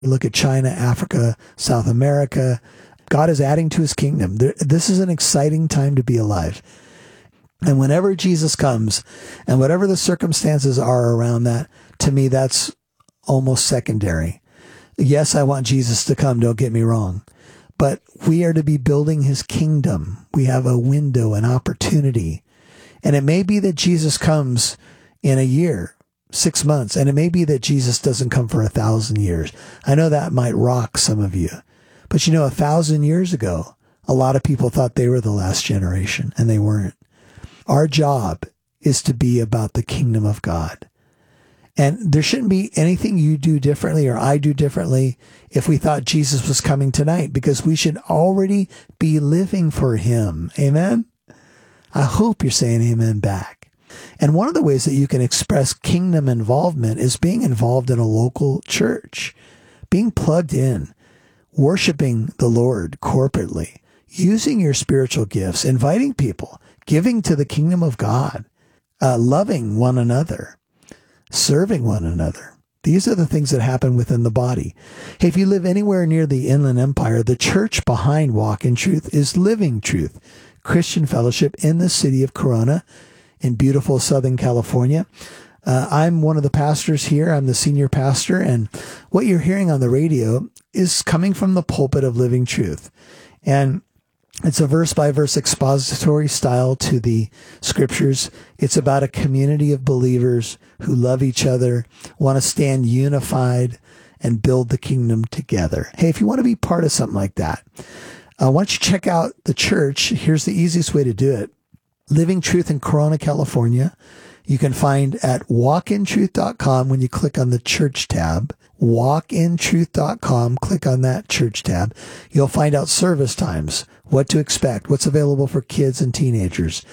Look at China, Africa, South America. God is adding to his kingdom. This is an exciting time to be alive. And whenever Jesus comes, and whatever the circumstances are around that, to me, that's almost secondary. Yes, I want Jesus to come, don't get me wrong. But we are to be building his kingdom. We have a window, an opportunity. And it may be that Jesus comes in a year, 6 months, and it may be that Jesus doesn't come for 1,000 years. I know that might rock some of you. But 1,000 years ago, a lot of people thought they were the last generation, and they weren't. Our job is to be about the kingdom of God. And there shouldn't be anything you do differently or I do differently if we thought Jesus was coming tonight, because we should already be living for him. Amen? I hope you're saying amen back. And one of the ways that you can express kingdom involvement is being involved in a local church, being plugged in, worshiping the Lord corporately, using your spiritual gifts, inviting people, giving to the kingdom of God, loving one another, serving one another. These are the things that happen within the body. Hey, if you live anywhere near the Inland Empire, the church behind Walk in Truth is Living Truth Christian Fellowship in the city of Corona in beautiful Southern California. I'm one of the pastors here. I'm the senior pastor. And what you're hearing on the radio is coming from the pulpit of Living Truth. And it's a verse-by-verse expository style to the scriptures. It's about a community of believers who love each other, want to stand unified, and build the kingdom together. Hey, if you want to be part of something like that, why don't you check out the church? Here's the easiest way to do it. Living Truth in Corona, California. You can find at walkintruth.com when you click on the church tab. Walkintruth.com, click on that church tab. You'll find out service times, what to expect, what's available for kids and teenagers,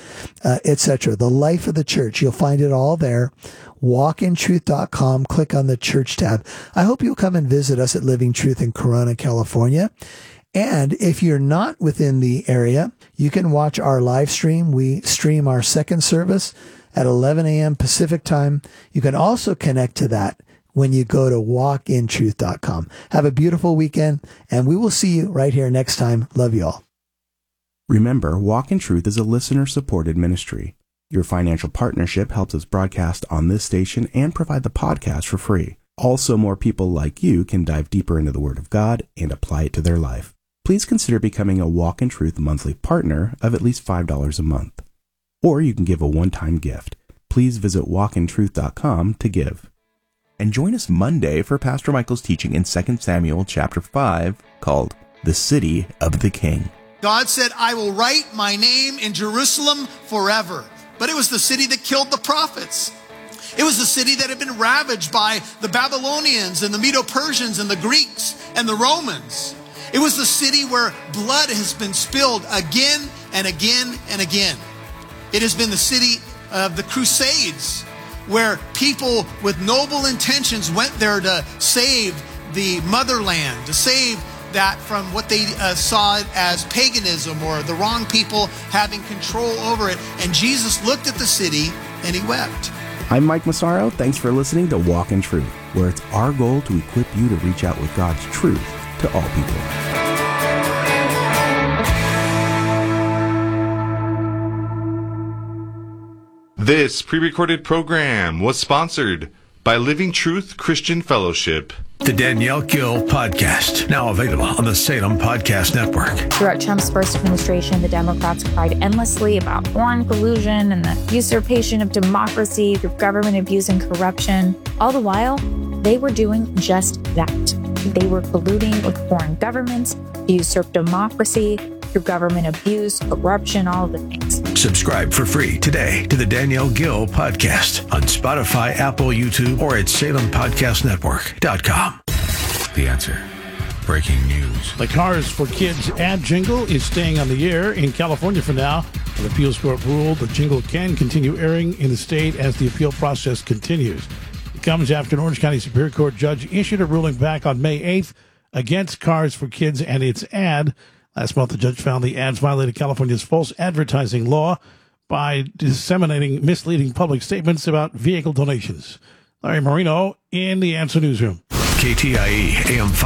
etc. The life of the church, you'll find it all there. Walkintruth.com, click on the church tab. I hope you'll come and visit us at Living Truth in Corona, California. And if you're not within the area, you can watch our live stream. We stream our second service at 11 a.m. Pacific time. You can also connect to that when you go to walkintruth.com. Have a beautiful weekend, and we will see you right here next time. Love you all. Remember, Walk in Truth is a listener-supported ministry. Your financial partnership helps us broadcast on this station and provide the podcast for free. Also, more people like you can dive deeper into the Word of God and apply it to their life. Please consider becoming a Walk in Truth monthly partner of at least $5 a month. Or you can give a one-time gift. Please visit walkintruth.com to give. And join us Monday for Pastor Michael's teaching in 2 Samuel chapter 5 called The City of the King. God said, I will write my name in Jerusalem forever. But it was the city that killed the prophets. It was the city that had been ravaged by the Babylonians and the Medo-Persians and the Greeks and the Romans. It was the city where blood has been spilled again and again and again. It has been the city of the Crusades, where people with noble intentions went there to save the motherland, to save that from what they saw as paganism or the wrong people having control over it. And Jesus looked at the city and he wept. I'm Mike Massaro. Thanks for listening to Walk in Truth, where it's our goal to equip you to reach out with God's truth to all people. This pre-recorded program was sponsored by Living Truth Christian Fellowship. The Danielle Gill Podcast, now available on the Salem Podcast Network. Throughout Trump's first administration, the Democrats cried endlessly about foreign collusion and the usurpation of democracy through government abuse and corruption. All the while, they were doing just that. They were colluding with foreign governments to usurp democracy through government abuse, corruption, all of the things. Subscribe for free today to the Danielle Gill Podcast on Spotify, Apple, YouTube, or at SalemPodcastNetwork.com. The Answer. Breaking news. The Cars for Kids ad jingle is staying on the air in California for now. An appeals court ruled the jingle can continue airing in the state as the appeal process continues. It comes after an Orange County Superior Court judge issued a ruling back on May 8th against Cars for Kids and its ad. Last month, the judge found the ads violated California's false advertising law by disseminating misleading public statements about vehicle donations. Larry Marino in the Answer Newsroom. KTIE AM